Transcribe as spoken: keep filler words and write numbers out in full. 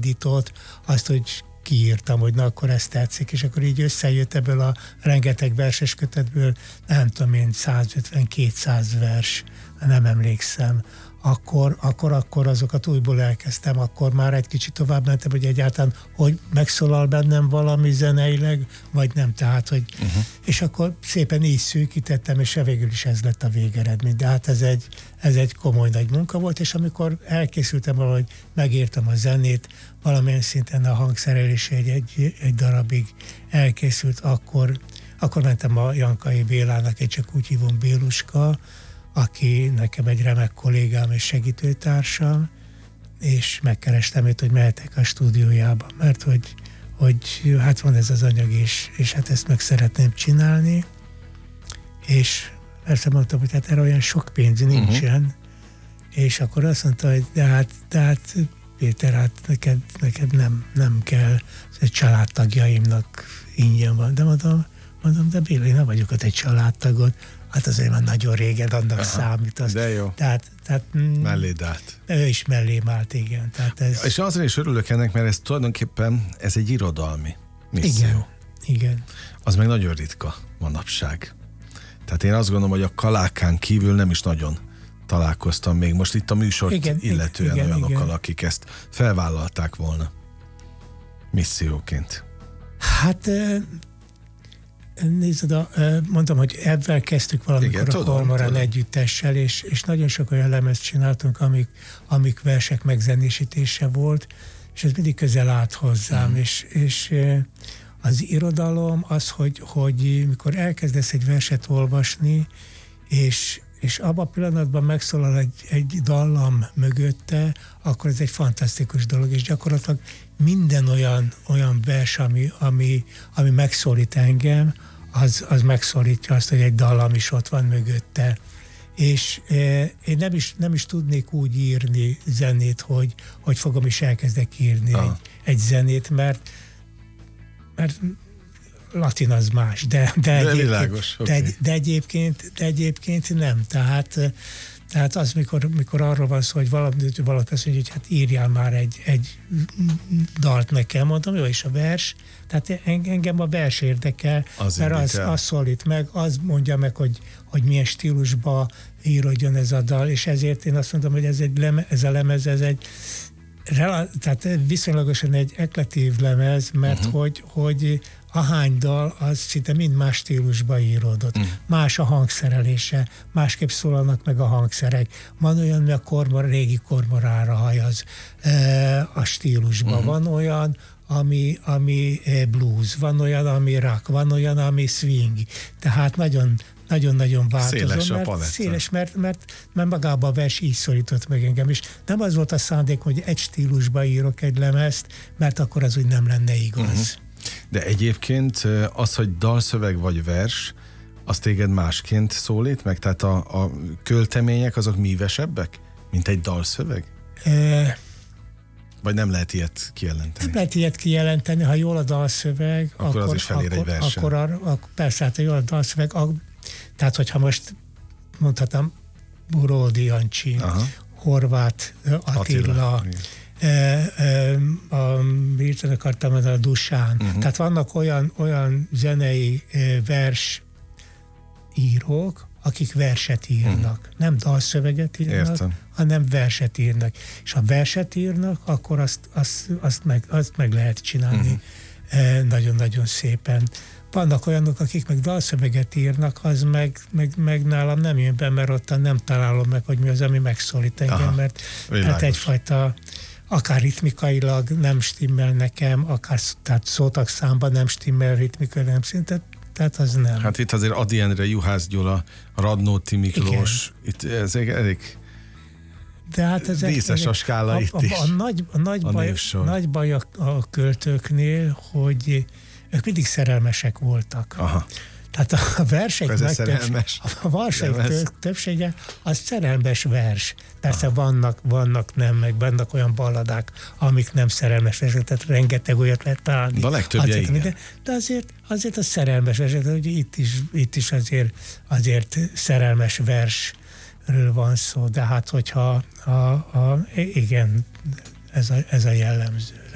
indított, azt, hogy kiírtam, hogy na akkor ez tetszik, és akkor így összejött ebből a rengeteg verses kötetből, nem tudom én, százötven-kétszáz vers, nem emlékszem. Akkor, akkor, akkor azokat újból elkezdtem, akkor már egy kicsit tovább mentem, hogy egyáltalán, hogy megszólal bennem valami zeneileg, vagy nem, tehát, hogy uh-huh. és akkor szépen így szűkítettem, és végül is ez lett a végeredmény. De hát ez egy, ez egy komoly nagy munka volt, és amikor elkészültem valahogy, megírtam a zenét, valamilyen szinten a hangszerelés egy, egy, egy darabig elkészült, akkor, akkor mentem a Jankai Bélának, egy csak úgy hívom Béluska, aki nekem egy remek kollégám és segítőtársam, és megkerestem őt, hogy mehetek a stúdiójába, mert hogy, hogy hát van ez az anyag, és, és hát ezt meg szeretném csinálni, és persze mondtam, hogy hát erre olyan sok pénz nincsen, uh-huh. és akkor azt mondta, hogy de hát, de hát Péter, hát neked, neked nem, nem kell, ez családtagjaimnak ingyen van, de mondom, mondom de Béla, én nem vagyok ott egy családtagod. Hát azért már nagyon régen annak Aha, számít. Az. De jó. Tehát, tehát, melléd állt. Ő is mellém állt, igen. Tehát ez... És azért is örülök ennek, mert ez tulajdonképpen ez egy irodalmi misszió. Igen, igen. Az meg nagyon ritka manapság. Tehát én azt gondolom, hogy a Kalákán kívül nem is nagyon találkoztam még most itt a műsort igen, illetően igen, olyanokkal, igen. akik ezt felvállalták volna misszióként. Hát... Nézd, mondtam, hogy ebben kezdtük valamikor igen, a Kormorán együttessel, és, és nagyon sok olyan lemezt csináltunk, amik, amik versek megzenésítése volt, és ez mindig közel állt hozzám, mm. és, és az irodalom az, hogy, hogy mikor elkezdesz egy verset olvasni, és, és abban a pillanatban megszólal egy, egy dallam mögötte, akkor ez egy fantasztikus dolog, és gyakorlatilag minden olyan, olyan vers, ami, ami, ami megszólít engem, az, az megszólítja azt, hogy egy dallam is ott van mögötte. És e, én nem is, nem is tudnék úgy írni zenét, hogy, hogy fogom is elkezdek írni egy, egy zenét, mert, mert latin az más, de, de, de, egyébként, világos, de, okay. de, egyébként, de egyébként nem. Tehát Tehát az, mikor, mikor arról van szó, hogy valaki, valaki azt mondja, hogy hát írjál már egy, egy dalt nekem, mondom, jó, és a vers, tehát engem a vers érdekel, az mert az, az szólít meg, az mondja meg, hogy, hogy milyen stílusba írodjon ez a dal, és ezért én azt mondom, hogy ez, egy leme, ez a lemez, ez egy tehát viszonylagosan egy eklektív lemez, mert uh-huh. hogy, hogy ahány dal, az szinte mind más stílusba íródott. Uh-huh. Más a hangszerelése, másképp szólalnak meg a hangszerek. Van olyan, ami a kormor, régi kormorára hajaz e, a stílusba. Uh-huh. Van olyan, ami, ami blues, van olyan, ami rock, van olyan, ami swing. Tehát nagyon nagyon-nagyon változó. Széles a mert, paletta. Széles, mert, mert, mert magában a vers így szorított meg engem is. Nem az volt a szándék, hogy egy stílusba írok egy lemezt, mert akkor az úgy nem lenne igaz. Uh-huh. De egyébként az, hogy dalszöveg vagy vers, az téged másként szólít meg? Tehát a, a költemények azok mívesebbek, mint egy dalszöveg? E... Vagy nem lehet ilyet kijelenteni? Nem lehet ilyet kijelenteni, ha jól a dalszöveg, akkor, akkor az is felér egy versen. Akkor, akkor persze, hát ha jól a dalszöveg, a, tehát hogyha most mondhatom Buródi Jancsi, Aha. Horváth Attila, Attila e, e, a, mit akartam mondani, a Dusán. Uh-huh. Tehát vannak olyan, olyan zenei e, vers írók, akik verset írnak. Uh-huh. Nem dalszöveget írnak, Értem. hanem verset írnak. És ha verset írnak, akkor azt, azt, azt, meg, azt meg lehet csinálni uh-huh. nagyon-nagyon szépen. Vannak olyanok, akik meg dalszöveget írnak, az meg, meg, meg nálam nem jön be, mert ottan nem találom meg, hogy mi az, ami megszólít engem, Aha, mert, mert egyfajta akár ritmikailag nem stimmel nekem, akár tehát szótagszámban nem stimmel ritmikailag, nem szinte. Tehát az nem. Hát itt azért Ady Endre, Juhász Gyula, Radnóti Miklós, Igen. itt ez elég de hát ezek, díszes a skála a, itt a, is. A, a, nagy, a, nagy, a, baj, nagy baj a, a költőknél, hogy ők mindig szerelmesek voltak. Aha. Tehát a versek nagy többs, a versek többsége az szerelmes vers. Persze Aha. vannak, vannak nem, meg vannak olyan balladák, amik nem szerelmes versek, tehát rengeteg olyat lehet találni. De a legtöbbje azért, igen. De azért, azért a szerelmes vers, hogy itt is, itt is azért, azért szerelmes versről van szó, de hát hogyha a, a, igen, ez a, ez a jellemző.